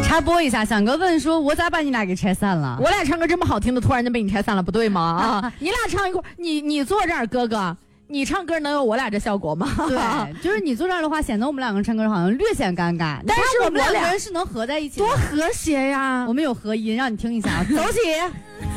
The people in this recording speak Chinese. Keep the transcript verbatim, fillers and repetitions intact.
插播一下，翔哥问说：“我咋把你俩给拆散了？” 我俩唱歌这么好听的，突然间被你拆散了，不对吗？啊，你俩唱一块，你你坐这儿，哥哥，你唱歌能有我俩这效果吗？ 对，就是你坐这儿的话，显得我们两个人唱歌好像略显尴尬。但是我们两个人是能合在一起的， 多和谐呀！ 我们有合音，让你听一下啊，走起。